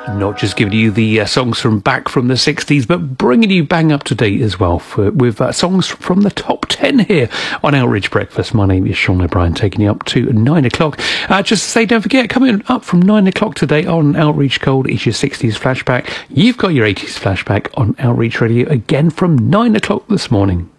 Not just giving you the songs from back from the 60s, but bringing you bang up to date as well with songs from the top 10 here on Outreach Breakfast. My name is Sean O'Brien, taking you up to 9 o'clock. Just to say, don't forget, coming up from 9 o'clock today on Outreach Gold is your 60s flashback. You've got your 80s flashback on Outreach Radio again from 9 o'clock this morning.